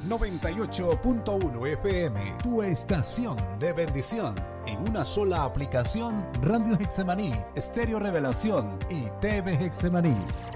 98.1 FM, tu estación de bendición. En una sola aplicación, Radio Getsemaní, Estéreo Revelación y TV Getsemaní.